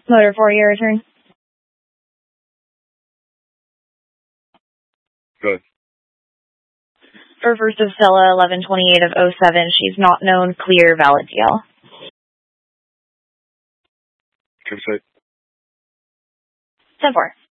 Motor 4, your return. Good. For first of Stella, 11/28 of 07, she's not known, clear, valid DL. Consent. 10-4.